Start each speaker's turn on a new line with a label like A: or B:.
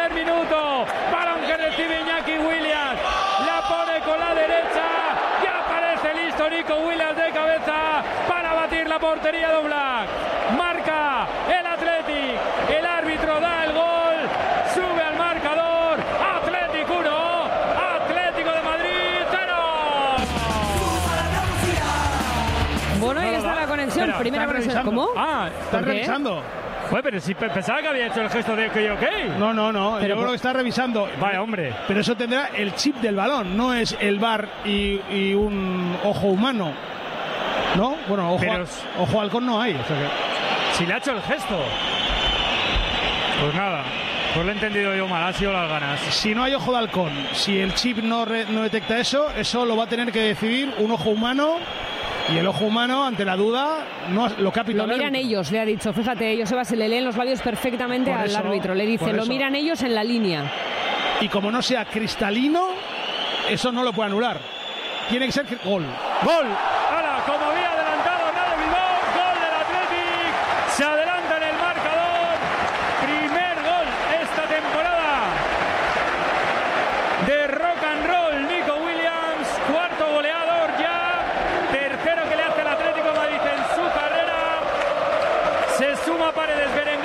A: primer minuto. Balón que recibe Iñaki Williams. La pone con la derecha. Ya aparece listo Nico Williams de cabeza para batir la portería de Oblak. Marca el Athletic. El árbitro da el gol. Sube al marcador. Athletic 1. Atlético de Madrid 0.
B: Bueno, ahí está la conexión.
A: Espera,
B: Primera conexión. ¿Cómo?
C: Están revisando.
A: Joder, pero si pensaba que había hecho el gesto de ok.
C: No. Yo creo que está revisando.
A: Vaya, hombre.
C: Pero eso tendrá el chip del balón, no es el VAR y un ojo humano. ¿No? Bueno, ojo halcón no hay. O sea que...
A: Si le ha hecho el gesto. Pues nada. Pues lo he entendido yo mal. Ha sido las ganas.
C: Si no hay ojo de halcón, si el chip no detecta eso lo va a tener que decidir un ojo humano. Y el ojo humano, ante la duda, no lo que ha pitado.
B: Lo miran ellos, le ha dicho. Fíjate, Joseba se le leen los labios perfectamente al árbitro. Le dice, lo miran ellos en la línea.
C: Y como no sea cristalino, eso no lo puede anular. Tiene que ser gol. ¡Gol!
A: Ahora, como había adelantado Hernán Bilbao, gol del Athletic. Se adelanta en el marcador. Primer gol esta temporada de rock and roll. Nico Williams, cuarto goleador ya. Tercero que le hace el Atlético de Madrid en su carrera. Se suma Paredes Berenguer.